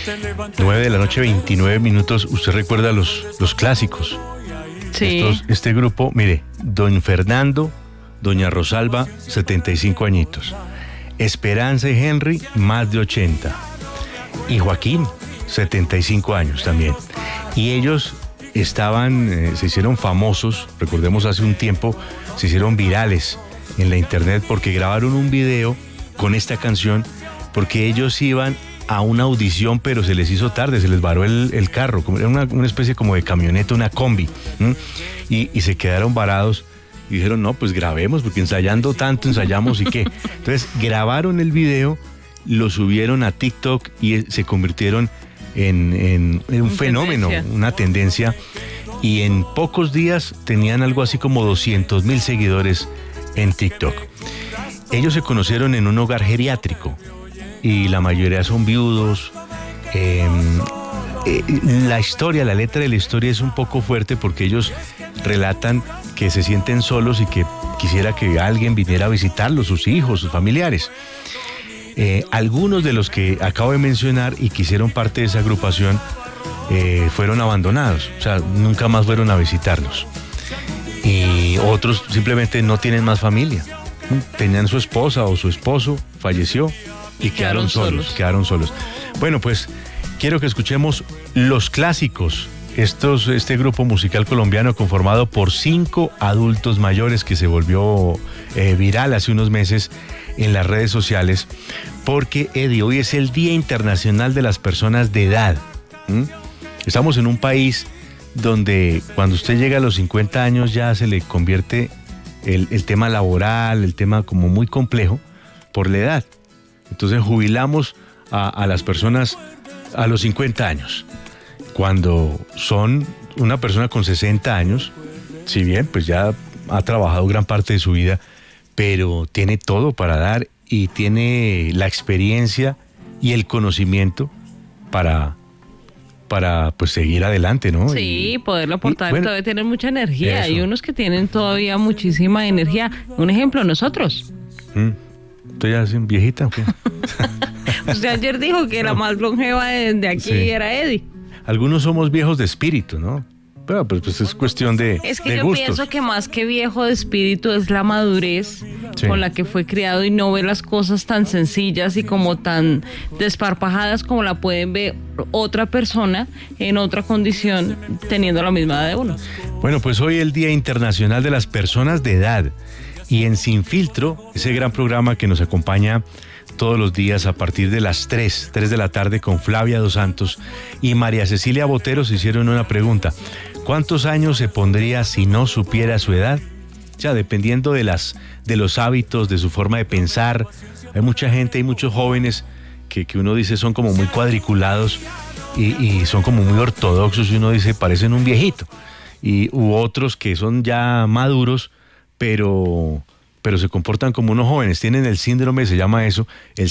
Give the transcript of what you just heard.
9:29 p.m. Usted recuerda los clásicos. Sí. Este grupo, mire, don Fernando, doña Rosalba, 75 añitos. Esperanza y Henry, más de 80. Y Joaquín, 75 años también. Y ellos se hicieron famosos, recordemos hace un tiempo, se hicieron virales en la internet porque grabaron un video con esta canción, porque ellos iban a una audición, pero se les hizo tarde, se les varó el carro, era una especie como de camioneta, una combi, y se quedaron varados y dijeron, no, pues grabemos, porque ensayando tanto, ensayamos y qué. Entonces grabaron el video, lo subieron a TikTok y se convirtieron en un fenómeno, una tendencia, y en pocos días tenían algo así como 200,000 seguidores en TikTok. Ellos se conocieron en un hogar geriátrico y la mayoría son viudos. La letra de la historia es un poco fuerte porque ellos relatan que se sienten solos y que quisiera que alguien viniera a visitarlos, sus hijos, sus familiares. Algunos de los que acabo de mencionar y que hicieron parte de esa agrupación fueron abandonados, o sea, nunca más fueron a visitarlos. Y otros simplemente no tienen más familia. Tenían su esposa o su esposo, falleció y quedaron solos. Bueno, pues quiero que escuchemos los clásicos. Este grupo musical colombiano conformado por 5 adultos mayores que se volvió viral hace unos meses en las redes sociales, porque, Eddie, hoy es el Día Internacional de las Personas de Edad. Estamos en un país donde cuando usted llega a los 50 años ya se le convierte el tema laboral, el tema como muy complejo por la edad. Entonces jubilamos a las personas a los 50 años. Cuando son una persona con 60 años, si bien pues ya ha trabajado gran parte de su vida, pero tiene todo para dar y tiene la experiencia y el conocimiento para pues seguir adelante, ¿no? Sí, poderlo aportar, todavía tener mucha energía. Hay unos que tienen todavía muchísima energía. Un ejemplo, nosotros. ¿Tú ya eres viejita o qué? Usted ayer dijo que la más longeva de aquí era Eddie. Algunos somos viejos de espíritu, ¿no? Pero pues es cuestión de Es que de yo gustos. pienso que más que viejo de espíritu es la madurez con la que fue criado y no ve las cosas tan sencillas y como tan desparpajadas como la pueden ver otra persona en otra condición teniendo la misma edad de uno. Bueno, pues hoy es el Día Internacional de las Personas de Edad y en Sin Filtro, ese gran programa que nos acompaña todos los días a partir de las 3 de la tarde con Flavia Dos Santos y María Cecilia Botero, se hicieron una pregunta: ¿cuántos años se pondría si no supiera su edad? O sea, dependiendo de los hábitos, de su forma de pensar. Hay mucha gente, hay muchos jóvenes que uno dice son como muy cuadriculados y son como muy ortodoxos y uno dice parecen un viejito. U otros que son ya maduros, pero se comportan como unos jóvenes. Tienen el síndrome, se llama eso, el